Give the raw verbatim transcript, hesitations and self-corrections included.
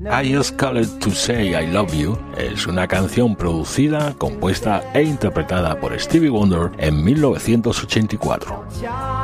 I Just Called to Say I Love You es una canción producida, compuesta e interpretada por Stevie Wonder en mil novecientos ochenta y cuatro.